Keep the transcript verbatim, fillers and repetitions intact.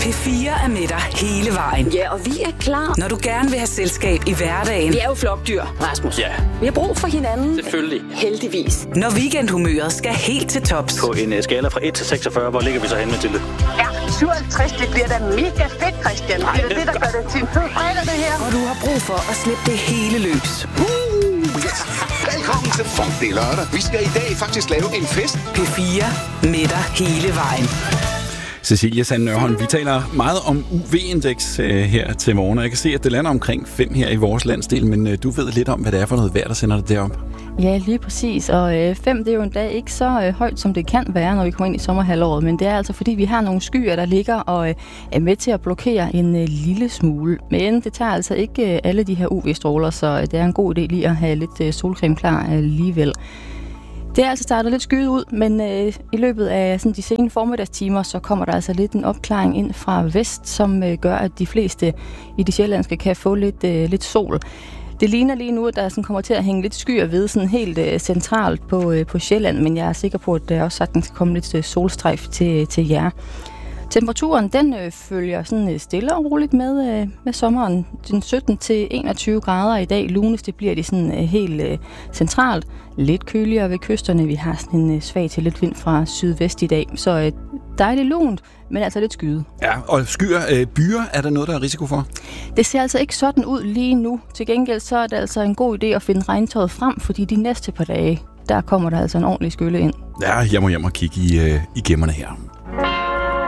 P fire er med dig hele vejen. Ja, og vi er klar. Når du gerne vil have selskab i hverdagen. Vi er jo flokdyr, Rasmus. Ja. Vi har brug for hinanden. Selvfølgelig. Heldigvis. Når weekendhumøret skal helt til tops. På en skala fra et til seksogfyrre, hvor ligger vi så henne, Mathilde? Ja, syvoghalvtreds, det bliver da mega fedt, Christian. Det er det, der gør det til en fed fredag, det her. Og du har brug for at slippe det hele løs. Uh, yes. Velkommen til Funk, det er lørdag. Vi skal i dag faktisk lave en fest. P fire med dig hele vejen. Cecilia Sand Nørholm, vi taler meget om U V-indeks øh, her til morgen, og jeg kan se, at det lander omkring fem her i vores landsdel, men øh, du ved lidt om, hvad det er for noget vejr, der sender det derop. Ja, lige præcis, og øh, fem det er jo endda ikke så øh, højt, som det kan være, når vi kommer ind i sommerhalvåret, men det er altså fordi, vi har nogle skyer, der ligger og øh, er med til at blokere en øh, lille smule, men det tager altså ikke øh, alle de her U V-stråler, så øh, det er en god idé lige at have lidt øh, solcreme klar alligevel. Det er altså startet lidt skyet ud, men øh, i løbet af sådan, de sene formiddagstimer, så kommer der altså lidt en opklaring ind fra vest, som øh, gør, at de fleste i det sjællandske kan få lidt, øh, lidt sol. Det ligner lige nu, at der sådan kommer til at hænge lidt skyer ved sådan helt øh, centralt på, øh, på Sjælland, men jeg er sikker på, at der også sagtens kan komme lidt øh, solstrejf til, til jer. Temperaturen den øh, følger sådan øh, stille og roligt med, øh, med sommeren. Den sytten til enogtyve grader i dag. Lunest det bliver det sådan øh, helt øh, centralt. Lidt køligere ved kysterne. Vi har sådan en øh, svag til lidt vind fra sydvest i dag. Så øh, dejligt lunt, men altså lidt skyet. Ja, og skyer, øh, byer, er der noget, der er risiko for? Det ser altså ikke sådan ud lige nu. Til gengæld så er det altså en god idé at finde regntøjet frem, fordi de næste par dage, der kommer der altså en ordentlig skylle ind. Ja, jeg må hjem og kigge i, øh, i gemmerne her.